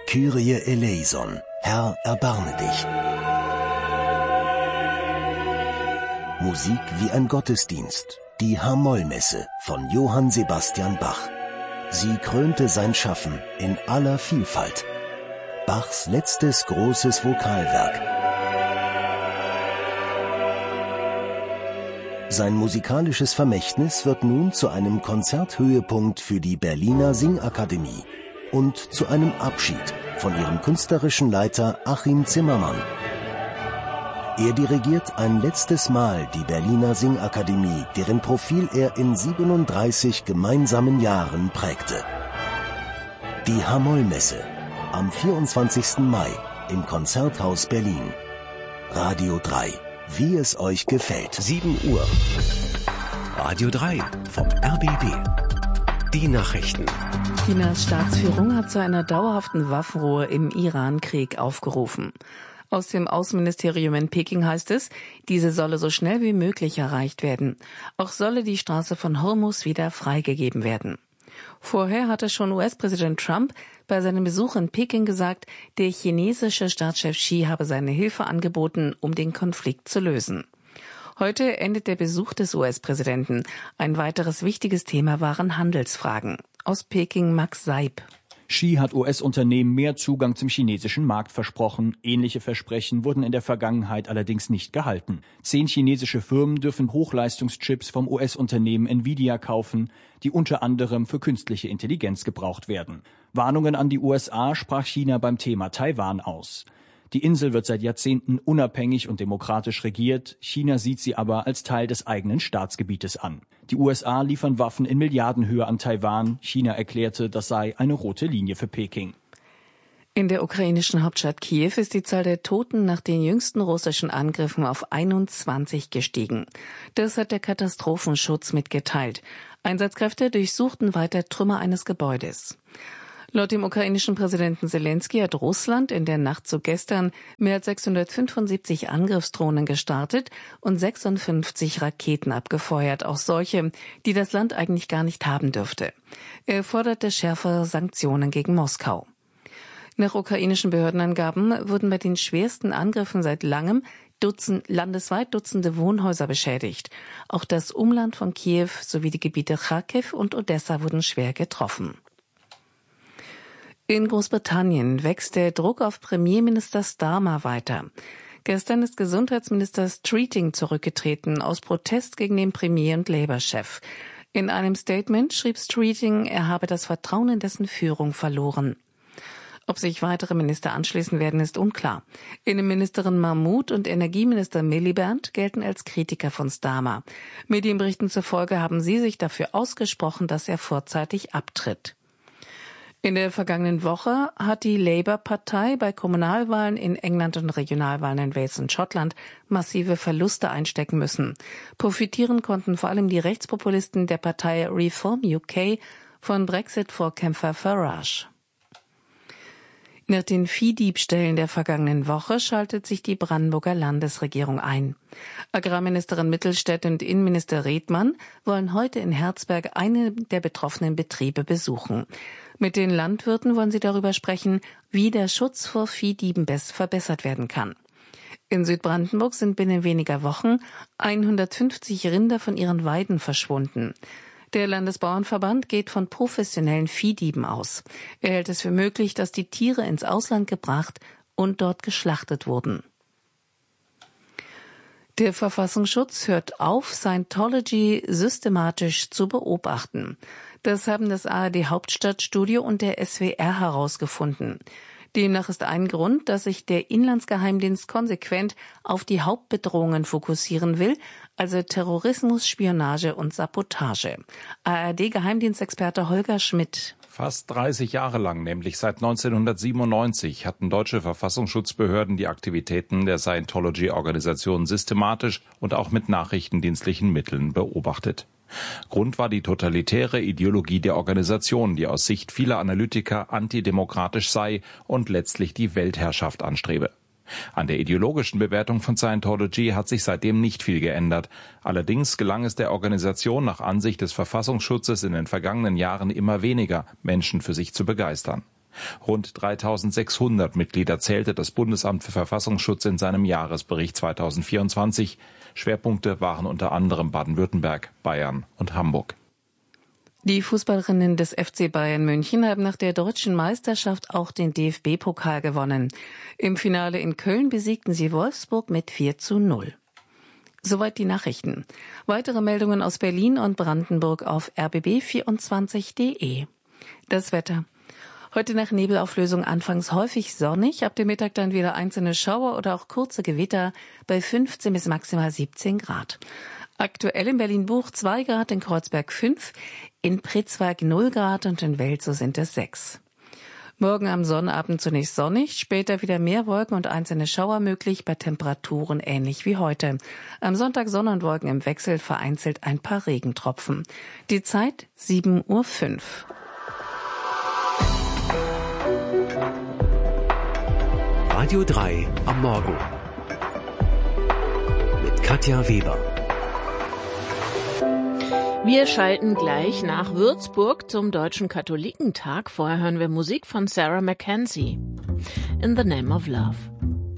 Kyrie eleison, Herr, erbarme dich. Musik wie ein Gottesdienst, die H-Moll-Messe von Johann Sebastian Bach. Sie krönte sein Schaffen in aller Vielfalt. Bachs letztes großes Vokalwerk. Sein musikalisches Vermächtnis wird nun zu einem Konzerthöhepunkt für die Berliner Singakademie und zu einem Abschied von ihrem künstlerischen Leiter Achim Zimmermann. Er dirigiert ein letztes Mal die Berliner Singakademie, deren Profil er in 37 gemeinsamen Jahren prägte. Die H-Moll-Messe am 24. Mai im Konzerthaus Berlin. Radio 3, wie es euch gefällt. 7 Uhr. Radio 3 vom RBB. Die Nachrichten. Chinas Staatsführung hat zu einer dauerhaften Waffenruhe im Iran-Krieg aufgerufen. Aus dem Außenministerium in Peking heißt es, diese solle so schnell wie möglich erreicht werden. Auch solle die Straße von Hormuz wieder freigegeben werden. Vorher hatte schon US-Präsident Trump bei seinem Besuch in Peking gesagt, der chinesische Staatschef Xi habe seine Hilfe angeboten, um den Konflikt zu lösen. Heute endet der Besuch des US-Präsidenten. Ein weiteres wichtiges Thema waren Handelsfragen. Aus Peking Max Seib. Xi hat US-Unternehmen mehr Zugang zum chinesischen Markt versprochen. Ähnliche Versprechen wurden in der Vergangenheit allerdings nicht gehalten. 10 chinesische Firmen dürfen Hochleistungschips vom US-Unternehmen Nvidia kaufen, die unter anderem für künstliche Intelligenz gebraucht werden. Warnungen an die USA sprach China beim Thema Taiwan aus. Die Insel wird seit Jahrzehnten unabhängig und demokratisch regiert. China sieht sie aber als Teil des eigenen Staatsgebietes an. Die USA liefern Waffen in Milliardenhöhe an Taiwan. China erklärte, das sei eine rote Linie für Peking. In der ukrainischen Hauptstadt Kiew ist die Zahl der Toten nach den jüngsten russischen Angriffen auf 21 gestiegen. Das hat der Katastrophenschutz mitgeteilt. Einsatzkräfte durchsuchten weiter Trümmer eines Gebäudes. Laut dem ukrainischen Präsidenten Selenskyj hat Russland in der Nacht zu gestern mehr als 675 Angriffsdrohnen gestartet und 56 Raketen abgefeuert, auch solche, die das Land eigentlich gar nicht haben dürfte. Er forderte schärfere Sanktionen gegen Moskau. Nach ukrainischen Behördenangaben wurden bei den schwersten Angriffen seit langem landesweit Dutzende Wohnhäuser beschädigt. Auch das Umland von Kiew sowie die Gebiete Charkiw und Odessa wurden schwer getroffen. In Großbritannien wächst der Druck auf Premierminister Starmer weiter. Gestern ist Gesundheitsminister Streeting zurückgetreten aus Protest gegen den Premier- und Labour-Chef. In einem Statement schrieb Streeting, er habe das Vertrauen in dessen Führung verloren. Ob sich weitere Minister anschließen werden, ist unklar. Innenministerin Mahmood und Energieminister Miliband gelten als Kritiker von Starmer. Medienberichten zufolge haben sie sich dafür ausgesprochen, dass er vorzeitig abtritt. In der vergangenen Woche hat die Labour-Partei bei Kommunalwahlen in England und Regionalwahlen in Wales und Schottland massive Verluste einstecken müssen. Profitieren konnten vor allem die Rechtspopulisten der Partei Reform UK von Brexit-Vorkämpfer Farage. Nach den Viehdiebstählen der vergangenen Woche schaltet sich die Brandenburger Landesregierung ein. Agrarministerin Mittelstädt und Innenminister Redmann wollen heute in Herzberg einen der betroffenen Betriebe besuchen. Mit den Landwirten wollen sie darüber sprechen, wie der Schutz vor Viehdieben verbessert werden kann. In Südbrandenburg sind binnen weniger Wochen 150 Rinder von ihren Weiden verschwunden. Der Landesbauernverband geht von professionellen Viehdieben aus. Er hält es für möglich, dass die Tiere ins Ausland gebracht und dort geschlachtet wurden. Der Verfassungsschutz hört auf, Scientology systematisch zu beobachten. Das haben das ARD Hauptstadtstudio und der SWR herausgefunden. Demnach ist ein Grund, dass sich der Inlandsgeheimdienst konsequent auf die Hauptbedrohungen fokussieren will, also Terrorismus, Spionage und Sabotage. ARD-Geheimdienstexperte Holger Schmidt. Fast 30 Jahre lang, nämlich seit 1997, hatten deutsche Verfassungsschutzbehörden die Aktivitäten der Scientology-Organisation systematisch und auch mit nachrichtendienstlichen Mitteln beobachtet. Grund war die totalitäre Ideologie der Organisation, die aus Sicht vieler Analytiker antidemokratisch sei und letztlich die Weltherrschaft anstrebe. An der ideologischen Bewertung von Scientology hat sich seitdem nicht viel geändert. Allerdings gelang es der Organisation nach Ansicht des Verfassungsschutzes in den vergangenen Jahren immer weniger, Menschen für sich zu begeistern. Rund 3.600 Mitglieder zählte das Bundesamt für Verfassungsschutz in seinem Jahresbericht 2024. Schwerpunkte waren unter anderem Baden-Württemberg, Bayern und Hamburg. Die Fußballerinnen des FC Bayern München haben nach der deutschen Meisterschaft auch den DFB-Pokal gewonnen. Im Finale in Köln besiegten sie Wolfsburg mit 4:0. Soweit die Nachrichten. Weitere Meldungen aus Berlin und Brandenburg auf rbb24.de. Das Wetter. Heute nach Nebelauflösung anfangs häufig sonnig, ab dem Mittag dann wieder einzelne Schauer oder auch kurze Gewitter bei 15 bis maximal 17 Grad. Aktuell in Berlin-Buch 2 Grad, in Kreuzberg 5, in Pritzwalk 0 Grad und in Welzow sind es 6. Morgen am Sonnabend zunächst sonnig, später wieder mehr Wolken und einzelne Schauer möglich, bei Temperaturen ähnlich wie heute. Am Sonntag Sonne und Wolken im Wechsel, vereinzelt ein paar Regentropfen. Die Zeit 7:05 Uhr. Radio 3 am Morgen mit Katja Weber. Wir schalten gleich nach Würzburg zum Deutschen Katholikentag. Vorher hören wir Musik von Sarah Mackenzie. In the Name of Love.